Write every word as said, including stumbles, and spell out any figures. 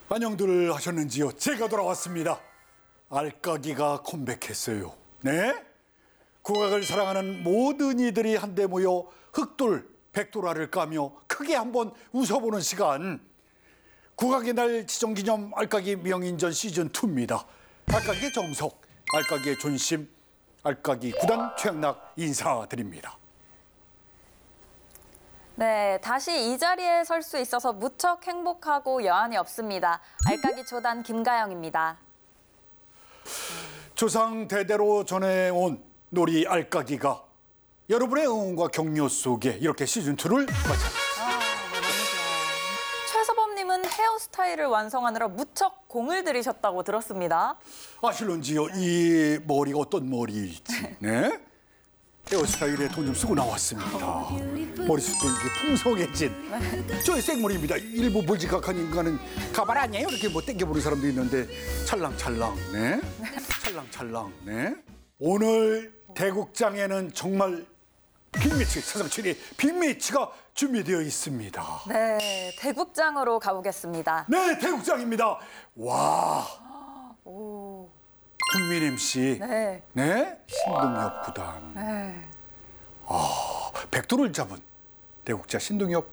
안녕들 하셨는지요? 제가 돌아왔습니다. 알까기가 컴백했어요. 네? 국악을 사랑하는 모든 이들이 한데 모여 흑돌, 백돌화를 까며 크게 한번 웃어보는 시간. 국악의 날 지정기념 알까기 명인전 시즌이입니다. 알까기의 정석, 알까기의 존심, 알까기 구단 최양락 인사드립니다. 네, 다시 이 자리에 설 수 있어서 무척 행복하고 여한이 없습니다. 알까기 초단 김가영입니다. 조상 대대로 전해온 놀이 알까기가 여러분의 응원과 격려 속에 이렇게 시즌이를 마쳤습니다. 최서범님은 헤어스타일을 완성하느라 무척 공을 들이셨다고 들었습니다. 아실런지요? 이 머리가 어떤 머리일지. 네? 헤어스타일에 돈 좀 쓰고 나왔습니다. 머리숱도 이게 풍성해진 저의 생머리입니다. 일부 몰지각한 인간은 가발 아니에요? 이렇게 뭐 땡겨보는 사람도 있는데 찰랑찰랑, 네? 찰랑찰랑, 네? 오늘 대국장에는 정말 빅매치, 세상 최대 빅매치가 준비되어 있습니다. 네, 대국장으로 가보겠습니다. 네, 대국장입니다. 와, 오, 국민 엠씨, 네, 네? 신동엽 구단. 네. 백도를 잡은 대국자 신동엽